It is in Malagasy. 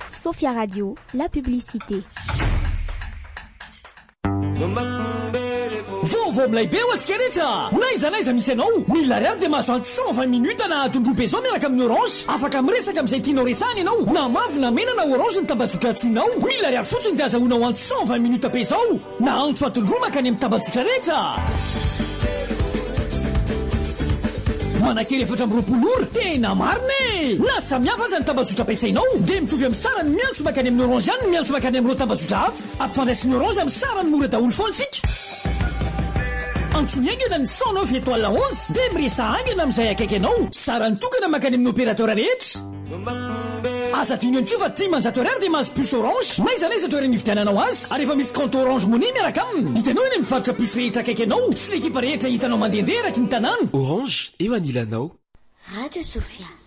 Sophia Radio, la publicité. Vaovao milaibe ho antsika rehetra. Naiza misy anao. Mila ariary dia mahazo antsy 120 minutes na tondrobe zao miaraka amin'ny Orange. Afaka miresaka amin'izay tianao resahana ianao. Na mavy na mena na Orange ny tambazotra antsoinao. Mila ariary fotsiny dia azahoana ho antsy 120 minutes be zao. Na antso atondro makany amin'ny tambazotra rehetra. Manakely 420 tena marina. Na samihafa aza ny tambazotra ampiasainao dia mitovy amin'ny sarany miantso makany amin'ny Orange ihany miantso makany amin'ireo tambazotra hafa. Ampifandraisin'ny Orange amin'ny sarany mora daholo foana isika. Antsoiny aingana ny 109 étoile 11 dia miresaha aingana amin'izay akaiky anao. Sarany tokana makany amin'ny opérateur rehetra. Aza tiany antsio fa 10 ariary dia mahazo puce Orange. Naiza toerana ividiananao azy. Ary efa misy compte Orange Money miaraka aminy. Hitanao eny mivarotra puce rehetra akaiky anao sy l'ekipa rehetra hitanao mandehandeha eraky ny tanàna. Orange eo anilanao. Radio Sophia.